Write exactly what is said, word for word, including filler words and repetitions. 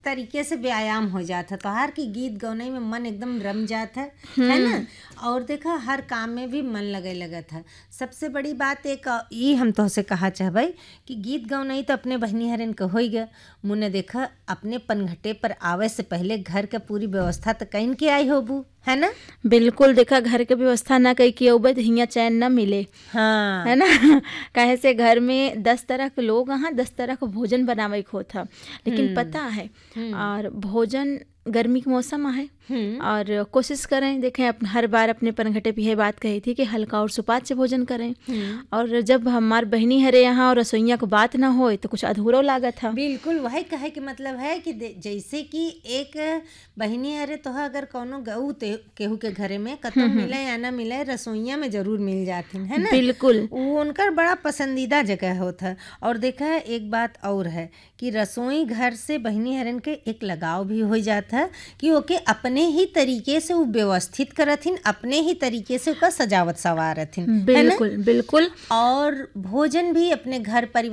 तरीके से व्यायाम हो जाता है तोहार की गीत गौने में मन एकदम रम जाता है है ना। और देखा हर काम में भी मन लगे लगत है। सबसे बड़ी बात एक ई हम तो से कहा चाहबै कि गीत गौनई तो अपने बहनी हरन के हो गया मुने देखा अपने पनघटे पर आवे से पहले घर के पूरी व्यवस्था तो कहीं के आई होबू है ना। बिल्कुल देखा घर के व्यवस्था ना कई कि उबे तो हियाँ चैन ना मिले हाँ है ना। काहे से घर में दस तरह के लोग यहाँ दस तरह का भोजन बनावे के होता लेकिन पता है और भोजन गर्मी के मौसम है और कोशिश करें देखें अपन हर बार अपने पनघटे पे यह बात कही थी कि हल्का और सुपाच्य से भोजन करें। और जब हमार बहनी हरे यहाँ और रसोइया को बात ना हो तो कुछ अधूरा लागत था। बिल्कुल वही कहे कि मतलब है कि जैसे कि एक बहनी हरे तो अगर कोनो गऊ केहू के घरे में कतो मिले या ना मिले रसोइया में जरूर मिल जाती है ना। बिल्कुल वो उनका बड़ा पसंदीदा जगह होता है। और देखा एक बात और है कि रसोई घर से बहनी हरन के एक लगाव भी हो जाता है कि ओके अपने ही तरीके से वो व्यवस्थित करथिन अपने ही तरीके से उसका सजावट सवारथिन। बिल्कुल बिल्कुल। और भोजन भी अपने घर परिवार